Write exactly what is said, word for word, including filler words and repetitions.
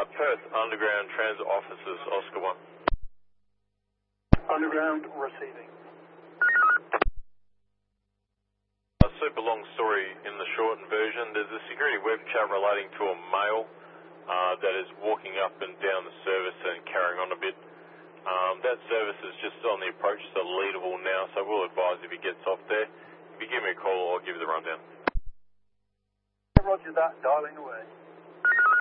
Perth Underground Transit Officers, Oscar one. Underground receiving. A super long story in the shortened version. There's a security web chat relating to a male uh, that is walking up and down the service and carrying on a bit. Um, that service is just on the approach to Leadable now, so we'll advise if he gets off there. If you give me a call, I'll give you the rundown. Roger that, dialing away.